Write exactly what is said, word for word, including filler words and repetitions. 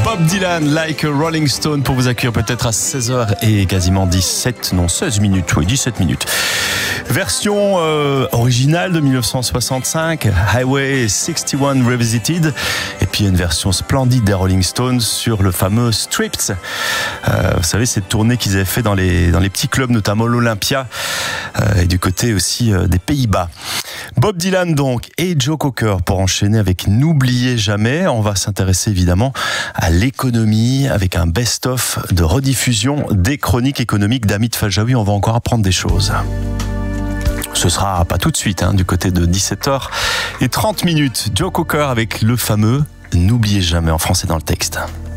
Bob Dylan, Like a Rolling Stone, pour vous accueillir peut-être à seize heures et quasiment dix-sept, non seize minutes, oui dix-sept minutes. Version euh, originale de mille neuf cent soixante-cinq, Highway soixante et un Revisited, et puis une version splendide des Rolling Stones sur le fameux Stripped. Euh, vous savez, cette tournée qu'ils avaient fait dans les, dans les petits clubs, notamment l'Olympia, euh, et du côté aussi euh, des Pays-Bas. Bob Dylan donc, et Joe Cocker pour enchaîner avec N'oubliez jamais. On va s'intéresser évidemment à l'économie avec un best-of de rediffusion des chroniques économiques d'Hamid Fajaoui. On va encore apprendre des choses. Ce sera pas tout de suite, hein, du côté de dix-sept heures et trente minutes. Joe Cocker avec le fameux N'oubliez jamais, en français dans le texte.